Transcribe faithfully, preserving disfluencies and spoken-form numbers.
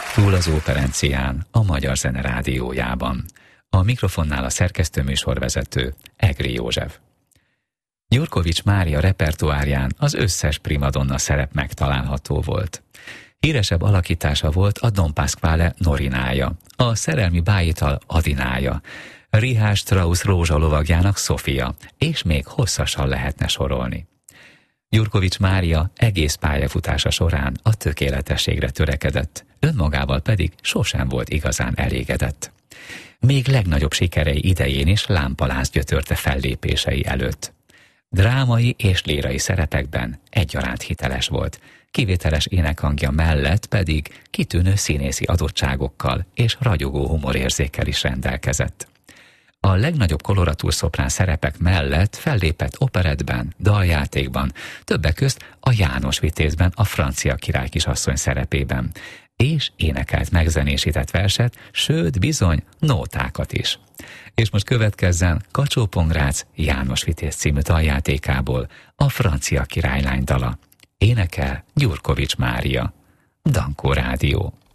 Túl az Óperencián, a Magyar Zene Rádiójában. A mikrofonnál a szerkesztőműsorvezető Egri József. Gyurkovics Mária repertoárján az összes primadonna szerep megtalálható volt. Híresebb alakítása volt a Don Pasquale Norinája, a szerelmi bájital Adinája, Richard Strauss rózsalovagjának Sofia, és még hosszasan lehetne sorolni. Gyurkovics Mária egész pályafutása során a tökéletességre törekedett, önmagával pedig sosem volt igazán elégedett. Még legnagyobb sikerei idején is lámpaláz gyötörte fellépései előtt. Drámai és lírai szerepekben egyaránt hiteles volt, kivételes énekhangja mellett pedig kitűnő színészi adottságokkal és ragyogó humorérzékkel is rendelkezett. A legnagyobb koloratúr szoprán szerepek mellett fellépett operettben, daljátékban, többek közt a János Vitézben a francia király kisasszony szerepében, és énekelt megzenésített verset, sőt bizony nótákat is. És most következzen Kacsó-Pongrác János Vitéz című daljátékából a francia királylány dala. Énekel Gyurkovics Mária. Dankó Rádió.